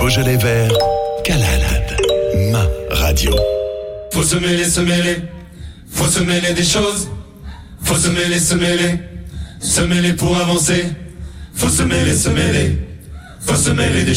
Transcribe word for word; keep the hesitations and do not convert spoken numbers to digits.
Beaujolais vert, Calalade, ma radio. Faut se mêler, se mêler, faut se mêler des choses, faut se mêler, se mêler, se mêler pour avancer, faut se mêler, se mêler, faut se mêler des